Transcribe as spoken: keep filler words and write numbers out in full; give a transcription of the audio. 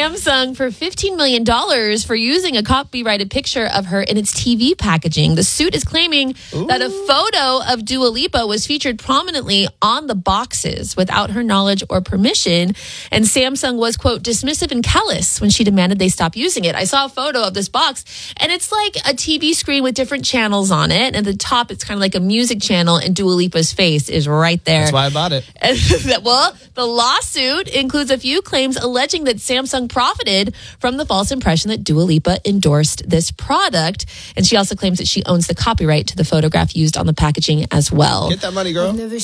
Samsung for fifteen million dollars for using a copyrighted picture of her in its T V packaging. The suit is claiming Ooh. that a photo of Dua Lipa was featured prominently on the boxes without her knowledge or permission. And Samsung was, quote, dismissive and callous when she demanded they stop using it. I saw a photo of this box, and it's like a T V screen with different channels on it. And at the top, it's kind of like a music channel, and Dua Lipa's face is right there. That's why I bought it. Well, the lawsuit includes a few claims alleging that Samsung profited from the false impression that Dua Lipa endorsed this product. And she also claims that she owns the copyright to the photograph used on the packaging as well. Get that money, girl.